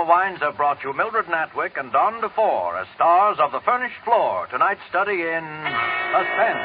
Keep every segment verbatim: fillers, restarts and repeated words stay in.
Wines have brought you Mildred Natwick and Don DeFore as stars of The Furnished Floor. Tonight's study in Suspense.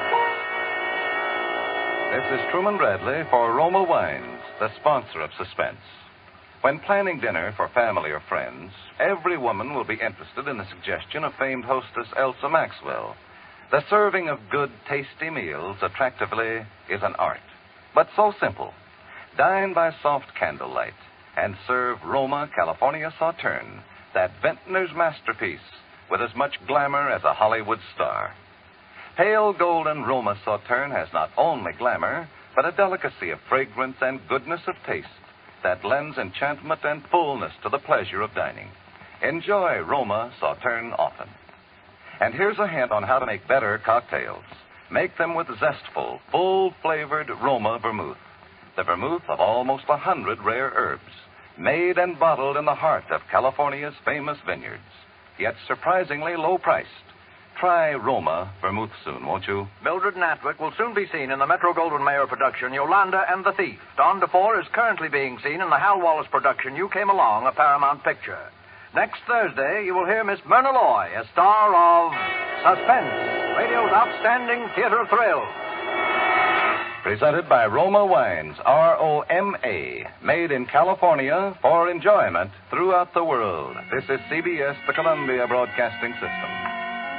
This is Truman Bradley for Roma Wines, the sponsor of Suspense. When planning dinner for family or friends, every woman will be interested in the suggestion of famed hostess Elsa Maxwell. The serving of good, tasty meals attractively is an art, but so simple. Dine by soft candlelight and serve Roma California Sauterne, that vintner's masterpiece, with as much glamour as a Hollywood star. Pale golden Roma Sauterne has not only glamour, but a delicacy of fragrance and goodness of taste that lends enchantment and fullness to the pleasure of dining. Enjoy Roma Sauterne often. And here's a hint on how to make better cocktails. Make them with zestful, full-flavored Roma vermouth, the vermouth of almost a hundred rare herbs, made and bottled in the heart of California's famous vineyards, yet surprisingly low-priced. Try Roma vermouth soon, won't you? Mildred Natwick will soon be seen in the Metro-Goldwyn-Mayer production Yolanda and the Thief. Don DeFore is currently being seen in the Hal Wallace production You Came Along, a Paramount picture. Next Thursday, you will hear Miss Myrna Loy, a star of Suspense, radio's outstanding theater thrill. Presented by Roma Wines, R O M A, made in California for enjoyment throughout the world. This is C B S, the Columbia Broadcasting System.